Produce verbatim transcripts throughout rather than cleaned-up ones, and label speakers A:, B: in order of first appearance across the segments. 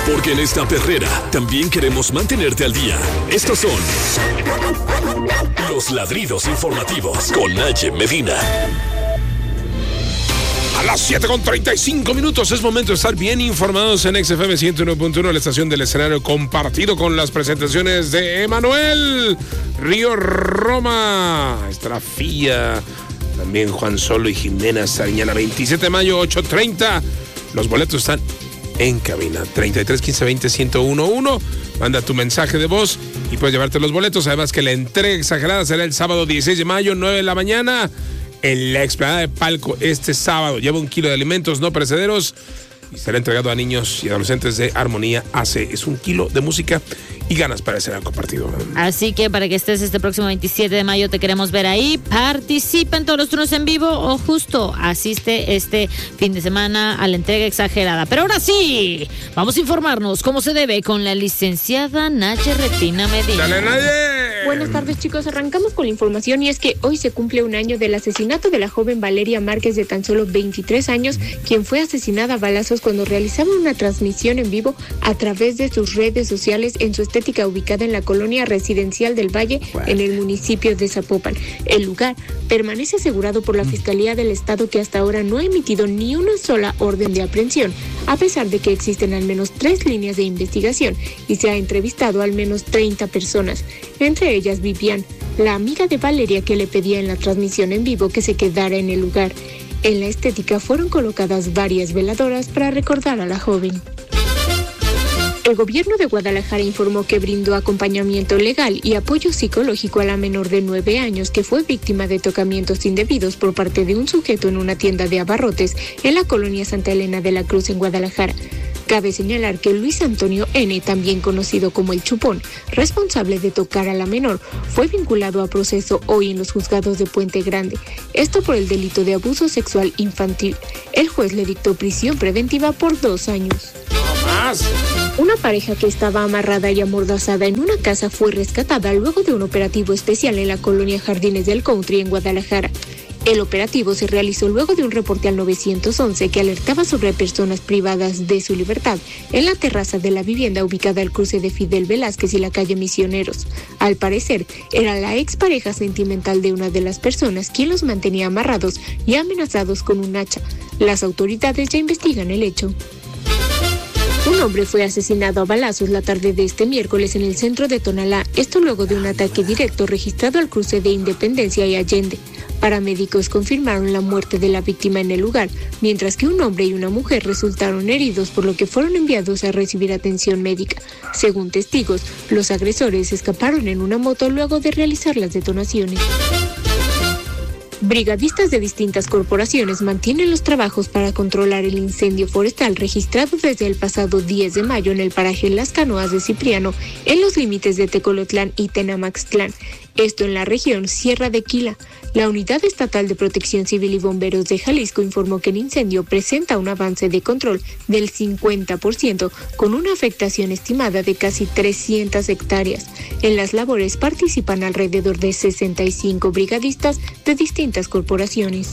A: Porque en esta perrera también queremos mantenerte al día. Estos son los ladridos informativos con Naye Medina.
B: A las siete con treinta y cinco minutos es momento de estar bien informados en X F M ciento uno punto uno, la estación del escenario compartido con las presentaciones de Emanuel, Río Roma, Estrafía, también Juan Solo y Jimena Sariñana, veintisiete de mayo, ocho treinta. Los boletos están en cabina, treinta y tres quince veinte ciento uno. Manda tu mensaje de voz y puedes llevarte los boletos. Además que la entrega exagerada será el sábado dieciséis de mayo, nueve de la mañana. En la explanada de Palco este sábado. Lleva un kilo de alimentos no perecederos y será entregado a niños y adolescentes de Armonía A C. Es un kilo de música y ganas para ser compartido.
C: Así que para que estés este próximo veintisiete de mayo te queremos ver ahí. Participa en todos los turnos en vivo o justo asiste este fin de semana a la entrega exagerada. Pero ahora sí, vamos a informarnos cómo se debe con la licenciada Naye Retina Medina.
B: ¡Dale, Naye!
D: Buenas tardes, chicos. Arrancamos con la información y es que hoy se cumple un año del asesinato de la joven Valeria Márquez de tan solo veintitrés años, quien fue asesinada a balazos cuando realizaba una transmisión en vivo a través de sus redes sociales en su estética ubicada en la colonia residencial del Valle, bueno, en el municipio de Zapopan. El lugar permanece asegurado por la Fiscalía del Estado, que hasta ahora no ha emitido ni una sola orden de aprehensión, a pesar de que existen al menos tres líneas de investigación y se ha entrevistado a al menos treinta personas. Entre ellas Vivian, la amiga de Valeria, que le pedía en la transmisión en vivo que se quedara en el lugar. En la estética fueron colocadas varias veladoras para recordar a la joven. El gobierno de Guadalajara informó que brindó acompañamiento legal y apoyo psicológico a la menor de nueve años que fue víctima de tocamientos indebidos por parte de un sujeto en una tienda de abarrotes en la colonia Santa Elena de la Cruz en Guadalajara. Cabe señalar que Luis Antonio N., también conocido como El Chupón, responsable de tocar a la menor, fue vinculado a proceso hoy en los juzgados de Puente Grande. Esto por el delito de abuso sexual infantil. El juez le dictó prisión preventiva por dos años.
B: ¡No más!
D: Una pareja que estaba amarrada y amordazada en una casa fue rescatada luego de un operativo especial en la colonia Jardines del Country en Guadalajara. El operativo se realizó luego de un reporte al nueve once que alertaba sobre personas privadas de su libertad en la terraza de la vivienda ubicada al cruce de Fidel Velázquez y la calle Misioneros. Al parecer, era la expareja sentimental de una de las personas quien los mantenía amarrados y amenazados con un hacha. Las autoridades ya investigan el hecho. Un hombre fue asesinado a balazos la tarde de este miércoles en el centro de Tonalá, esto luego de un ataque directo registrado al cruce de Independencia y Allende. Paramédicos confirmaron la muerte de la víctima en el lugar, mientras que un hombre y una mujer resultaron heridos, por lo que fueron enviados a recibir atención médica. Según testigos, los agresores escaparon en una moto luego de realizar las detonaciones. Brigadistas de distintas corporaciones mantienen los trabajos para controlar el incendio forestal registrado desde el pasado diez de mayo en el paraje Las Canoas de Cipriano, en los límites de Tecolotlán y Tenamaxtlán. Esto en la región Sierra de Quila. La Unidad Estatal de Protección Civil y Bomberos de Jalisco informó que el incendio presenta un avance de control del cincuenta por ciento, con una afectación estimada de casi trescientas hectáreas. En las labores participan alrededor de sesenta y cinco brigadistas de distintas corporaciones.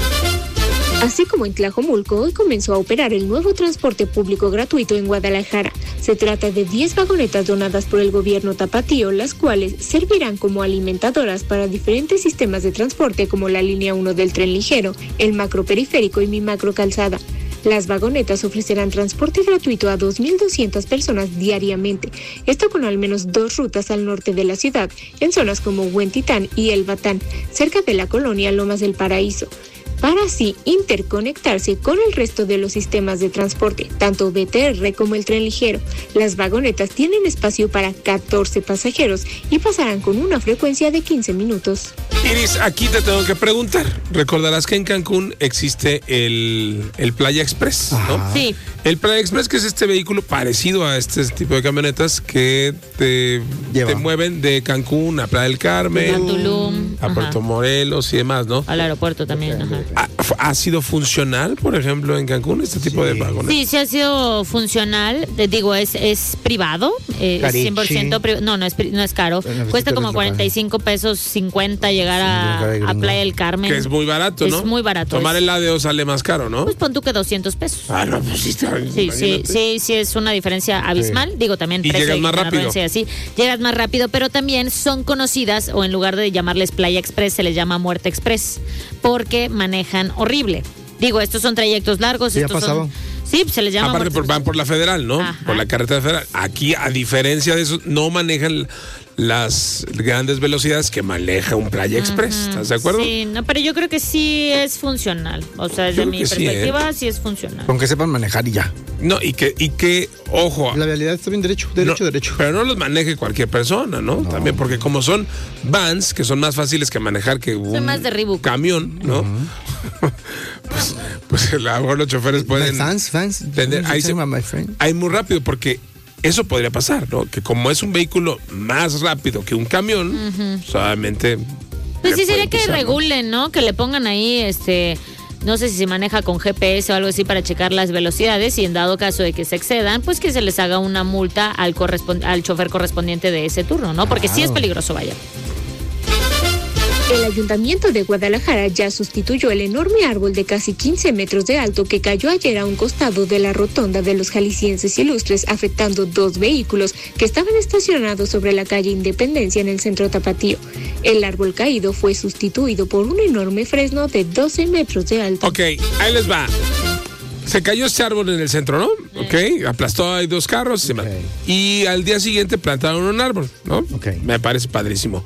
D: Así como en Tlajomulco, hoy comenzó a operar el nuevo transporte público gratuito en Guadalajara. Se trata de diez vagonetas donadas por el gobierno tapatío, las cuales servirán como alimentadoras para diferentes sistemas de transporte como la línea uno del tren ligero, el macro periférico y mi macro calzada. Las vagonetas ofrecerán transporte gratuito a dos mil doscientas personas diariamente, esto con al menos dos rutas al norte de la ciudad, en zonas como Huentitán y El Batán, cerca de la colonia Lomas del Paraíso, para así interconectarse con el resto de los sistemas de transporte, tanto B T R como el tren ligero. Las vagonetas tienen espacio para catorce pasajeros y pasarán con una frecuencia de quince minutos.
B: Iris, aquí te tengo que preguntar. Recordarás que en Cancún existe el, el Playa Express, ¿no?
C: Sí.
B: El Playa Express, que es este vehículo parecido a este tipo de camionetas que te, te mueven de Cancún a Playa del Carmen,
C: a Tulum,
B: a Puerto
C: ajá.
B: Morelos y demás, ¿no?
C: Al aeropuerto también, ajá.
B: Ah, ¿Ha sido funcional, por ejemplo, en Cancún, este tipo
E: Sí.
B: de vagones?
C: Sí, sí ha sido funcional. Te digo, es, es privado. Eh,
E: Carichi.
C: cien por ciento pri- no, no es, pri- no es caro.
E: Bueno,
C: Cuesta
E: sí,
C: como
E: pero es
C: cuarenta y cinco pesos, cincuenta llegar
E: Sí,
C: a,
E: cara de
C: a
E: gringo.
C: Playa del Carmen.
B: Que es muy barato, ¿no?
C: Es muy barato.
B: Tomar
C: es-
B: el A D O sale más caro, ¿no?
C: Pues pon tú que doscientos pesos.
B: Ah, no, pues sí, está,
C: Sí, sí,
B: imagínate.
C: sí, sí, es una diferencia abismal. Digo, también
B: Y
C: precio
B: llegas
C: de
B: más rápido.
C: ignorancia y así. Llegas más rápido, pero también son conocidas, o en lugar de llamarles Playa Express, se les llama Muerte Express, porque manejan horrible. Digo, estos son trayectos largos.
E: Sí, ha
C: estos
E: pasado.
C: son- Sí, pues se les llama
B: Aparte,
C: Muerte
B: por, van
C: Express.
B: por la federal, ¿no?
C: Ajá.
B: Por la carretera federal. Aquí, a diferencia de eso, no manejan las grandes velocidades que maneja un Playa Express. ¿Estás de acuerdo?
C: Sí, no, pero yo creo que sí es funcional. O sea,
B: Yo
C: desde
B: creo
C: mi
B: que sí,
C: perspectiva, sí, es funcional.
E: Con que sepan manejar y ya.
B: No, y que, y que, ojo.
E: La vialidad está bien derecho, derecho,
B: no,
E: derecho.
B: Pero no los maneje cualquier persona, ¿no?
E: No.
B: También porque como son vans, que son más fáciles que manejar que un
C: más de Reebok.
B: camión, ¿no? pues, pues a lo mejor los choferes pueden
E: Fans, fans.
B: tener, ahí se-
E: my friend.
B: ahí muy rápido, porque eso podría pasar, ¿no? Que como es un vehículo más rápido que un camión, solamente.
C: Pues sí,
B: le
C: sería
B: puede
C: que
B: pisar, ¿no?
C: regulen, ¿no? Que le pongan ahí, este, no sé si se maneja con G P S o algo así para checar las velocidades y en dado caso de que se excedan, pues que se les haga una multa al correspon- al chofer correspondiente de ese turno, ¿no? Porque sí es
E: Claro.
C: peligroso, vaya.
D: El Ayuntamiento de Guadalajara ya sustituyó el enorme árbol de casi quince metros de alto que cayó ayer a un costado de la rotonda de los Jaliscienses Ilustres, afectando dos vehículos que estaban estacionados sobre la calle Independencia en el centro tapatío. El árbol caído fue sustituido por un enorme fresno de doce metros de alto.
B: Ok, ahí les va. Se cayó este árbol en el centro, ¿no? Ok, aplastó ahí dos carros.
E: Ok.
B: Y al día siguiente plantaron un árbol, ¿no?
E: Ok.
B: Me parece padrísimo.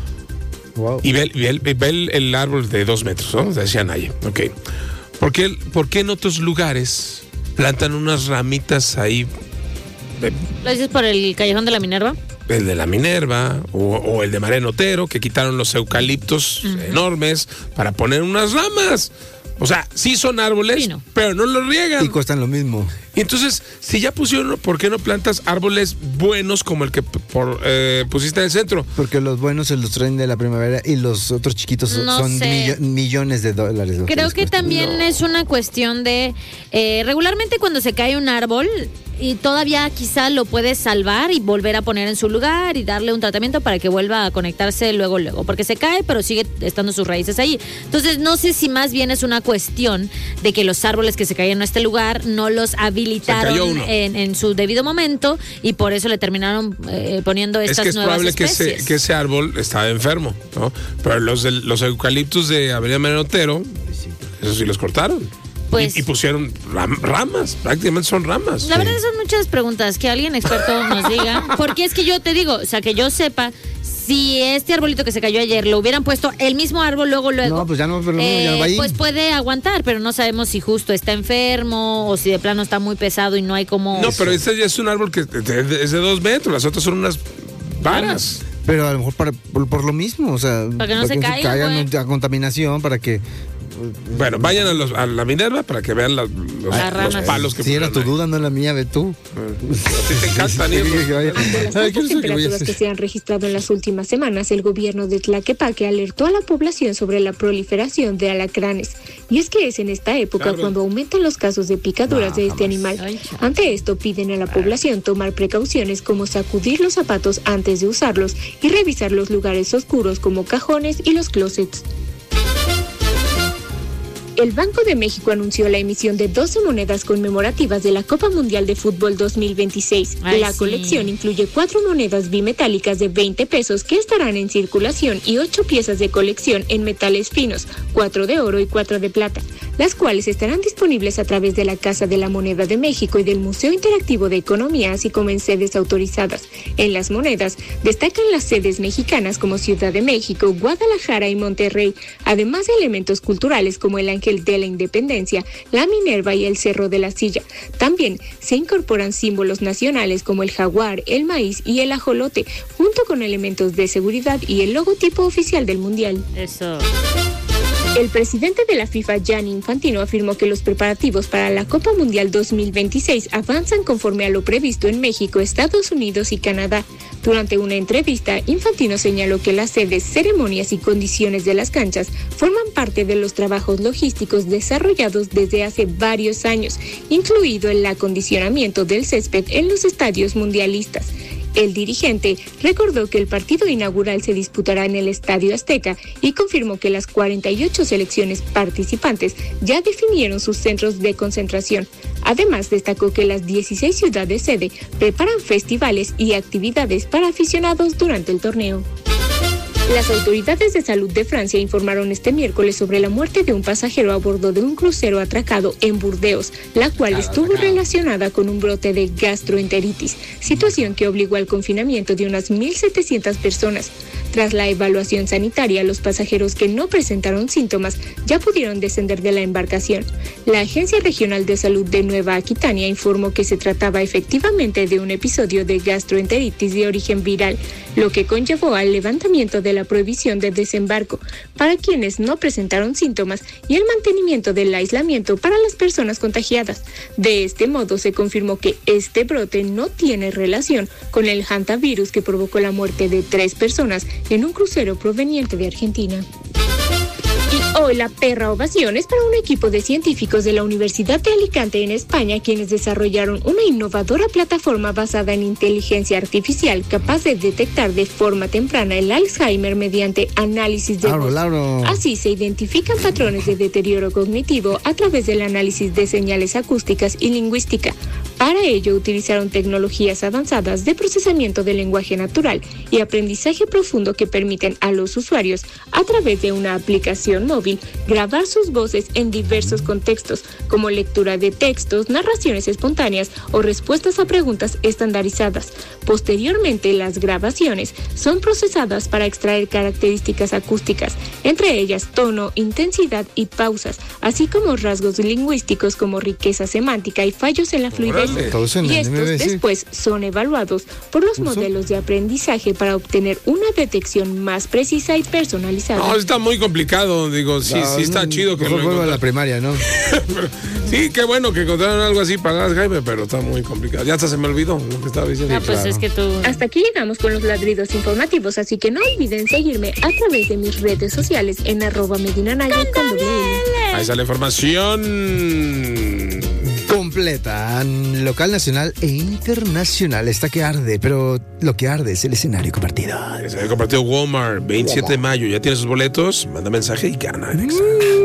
E: Wow.
B: Y ve, ve el- ve el, el árbol de dos metros, ¿no? Decía Naye. Ok. ¿Por qué, ¿Por qué en otros lugares plantan unas ramitas ahí? eh,
C: ¿Lo dices por el Callejón de la Minerva?
B: El de la Minerva o, o el de Mariano Otero, que quitaron los eucaliptos enormes para poner unas ramas. O sea, sí son árboles,
C: Sí, no.
B: pero no los riegan.
E: Y cuestan lo mismo.
B: Y entonces, si ya pusieron, ¿por qué no plantas árboles buenos como el que p- por, eh, pusiste en el centro?
E: Porque los buenos se los traen de la primavera y los otros chiquitos son-
C: No
E: son
C: sé.
E: millo- millones de dólares. lo
C: Creo
E: les
C: que
E: cuesta.
C: también es una cuestión de, eh, regularmente cuando se cae un árbol y todavía quizá lo puedes salvar y volver a poner en su lugar y darle un tratamiento para que vuelva a conectarse luego, luego, porque se cae pero sigue estando sus raíces ahí. Entonces no sé si más bien es una cuestión de que los árboles que se caían en este lugar no los
B: Se cayó
C: habilitaron
B: uno.
C: en, en su debido momento y por eso le terminaron eh, poniendo
B: Es
C: estas
B: que es
C: nuevas
B: probable que ese,
C: especies.
B: que ese árbol estaba enfermo, ¿no? Pero los, del- los eucaliptos de Avenida Mariano Otero, esos sí los cortaron.
C: Pues-
B: y, y pusieron ram- ramas, prácticamente son ramas.
C: La verdad son muchas preguntas que alguien experto nos diga, porque es que yo te digo, o sea, que yo sepa, si este arbolito que se cayó ayer lo hubieran puesto el mismo árbol luego, luego,
E: No, pues ya no, pero no, ya no va ahí.
C: pues puede aguantar, pero no sabemos si justo está enfermo o si de plano está muy pesado y no hay como...
B: No, pero este ya es un árbol que es de, es de dos metros, las otras son unas varas.
E: Pero a lo mejor para, por, por lo mismo, o sea,
C: Para que no se caiga, güey.
E: no- a contaminación, para que
B: Bueno, vayan a, los- a la Minerva para que vean la- los,
C: Las
B: los
C: ramas.
B: palos que
E: si era tu
B: pusieron ahí.
E: duda, no la mía, ve tú.
B: A ti te encantan, ¿eh?
D: Las
E: Ay, ¿qué
D: altas
E: es eso que voy a
D: temperaturas
E: hacer?
D: que se han registrado en las últimas semanas, el gobierno de Tlaquepaque alertó a la población sobre la proliferación de alacranes. Y es que es en esta época
B: Claro.
D: cuando aumentan los casos de picaduras
E: No,
D: de este
E: jamás.
D: animal.
C: Ay, chao.
D: Ante esto, piden a la población tomar precauciones como sacudir los zapatos antes de usarlos y revisar los lugares oscuros como cajones y los closets. El Banco de México anunció la emisión de doce monedas conmemorativas de la Copa Mundial de Fútbol dos mil veintiséis.
C: Ay,
D: la
C: sí.
D: colección incluye cuatro monedas bimetálicas de veinte pesos que estarán en circulación y ocho piezas de colección en metales finos, cuatro de oro y cuatro de plata, las cuales estarán disponibles a través de la Casa de la Moneda de México y del Museo Interactivo de Economía, así como en sedes autorizadas. En las monedas destacan las sedes mexicanas como Ciudad de México, Guadalajara y Monterrey, además de elementos culturales como el Ángel de la Independencia, la Minerva y el Cerro de la Silla. También se incorporan símbolos nacionales como el jaguar, el maíz y el ajolote, junto con elementos de seguridad y el logotipo oficial del Mundial.
C: Eso.
D: El presidente de la FIFA, Gianni Infantino, afirmó que los preparativos para la Copa Mundial dos mil veintiséis avanzan conforme a lo previsto en México, Estados Unidos y Canadá. Durante una entrevista, Infantino señaló que las sedes, ceremonias y condiciones de las canchas forman parte de los trabajos logísticos desarrollados desde hace varios años, incluido el acondicionamiento del césped en los estadios mundialistas. El dirigente recordó que el partido inaugural se disputará en el Estadio Azteca y confirmó que las cuarenta y ocho selecciones participantes ya definieron sus centros de concentración. Además, destacó que las dieciséis ciudades sede preparan festivales y actividades para aficionados durante el torneo. Las autoridades de salud de Francia informaron este miércoles sobre la muerte de un pasajero a bordo de un crucero atracado en Burdeos, la cual estuvo relacionada con un brote de gastroenteritis, situación que obligó al confinamiento de unas mil setecientas personas. Tras la evaluación sanitaria, los pasajeros que no presentaron síntomas ya pudieron descender de la embarcación. La Agencia Regional de Salud de Nueva Aquitania informó que se trataba efectivamente de un episodio de gastroenteritis de origen viral, lo que conllevó al levantamiento de la prohibición de desembarco para quienes no presentaron síntomas y el mantenimiento del aislamiento para las personas contagiadas. De este modo, se confirmó que este brote no tiene relación con el hantavirus que provocó la muerte de tres personas en un crucero proveniente de Argentina. Y hoy la perra ovación es para un equipo de científicos de la Universidad de Alicante en España, quienes desarrollaron una innovadora plataforma basada en inteligencia artificial capaz de detectar de forma temprana el Alzheimer mediante análisis de voz. Así se identifican patrones de deterioro cognitivo a través del análisis de señales acústicas y lingüística. Para ello utilizaron tecnologías avanzadas de procesamiento del lenguaje natural y aprendizaje profundo que permiten a los usuarios, a través de una aplicación móvil, grabar sus voces en diversos contextos, como lectura de textos, narraciones espontáneas o respuestas a preguntas estandarizadas. Posteriormente, las grabaciones son procesadas para extraer características acústicas, entre ellas tono, intensidad y pausas, así como rasgos lingüísticos como riqueza semántica y fallos en la fluidez. Y estos después son evaluados por los modelos de aprendizaje para obtener una detección más precisa y personalizada.
B: No, está muy complicado, digo, sí, no, sí está chido que
E: lo vuelva a la primaria, ¿no?
B: Sí, qué bueno que encontraron algo así para Jaime, pero está muy complicado. Ya hasta se me olvidó lo que estaba diciendo.
C: No, pues claro. Es que tú...
D: Hasta aquí llegamos con los ladridos informativos, así que no olviden seguirme a través de mis redes sociales en arroba Medina Naya con doble L.
B: Ahí está la información
E: completa, local, nacional e internacional. Está que arde, pero lo que arde es el escenario compartido.
B: El escenario compartido Walmart, veintisiete de mayo. ¿Ya tienes sus boletos? Manda mensaje y gana.